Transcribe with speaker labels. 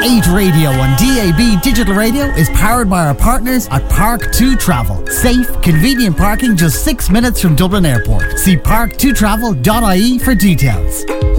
Speaker 1: 8 Radio and DAB Digital Radio is powered by our partners at Park 2 Travel. Safe, convenient parking just 6 minutes from Dublin Airport. See park2travel.ie for details.